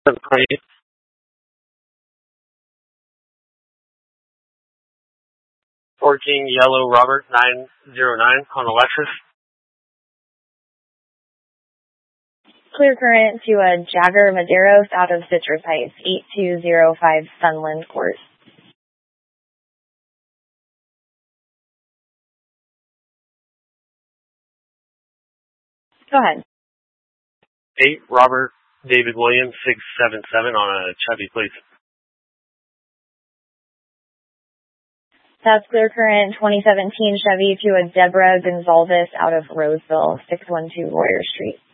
728. 14 Yellow Robert 909 on the Lexus. Clear current to a Jagger Maderos out of Citrus Heights, 8205 Sunland Court. Go ahead. 8 Robert David Williams 677 on a Chevy, please. That's clear current 2017 Chevy to a Deborah Gonzalez out of Roseville, 612 Warrior Street.